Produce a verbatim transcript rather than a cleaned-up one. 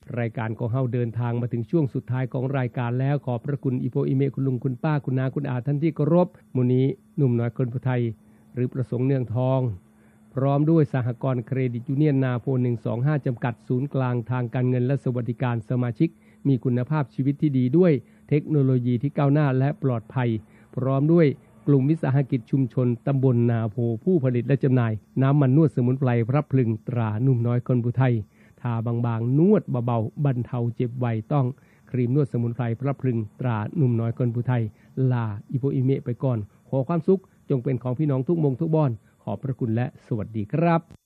รายการของเฮาเดินทางมาถึงช่วงสุดท้ายของรายการแล้วขอพระคุณอีโพอีเมคุณลุงคุณป้าคุณนาคุณอาท่านที่เคารพมื้อนี้หนุ่มน้อยคนผู้ไทยหรือประสงค์เนืองทองพร้อมด้วยสหกรณ์เครดิตยูเนียนนาโพหนึ่งสองห้าจำกัดศูนย์กลางทางการเงินและสวัสดิการสมาชิกมีคุณภาพชีวิตที่ดีด้วยเทคโนโลยีที่ก้าวหน้าและปลอดภัยพร้อมด้วยกลุ่มวิสาหกิจชุมชนตำบลนาโพผู้ผลิตและจำหน่ายน้ำมันนวดสมุนไพรพระพลึงตราหนุ่มน้อยคนผู้ไทยทาบางๆนวดเบาๆบรรเทาเจ็บไวต้องครีมนวดสมุนไพรพระพลึงตราหนุ่มน้อยคนผู้ไทยลาอีโพอีเมไปก่อนขอความสุขจงเป็นของพี่น้องทุกมงทุกบ้านขอบพระคุณและสวัสดีครับ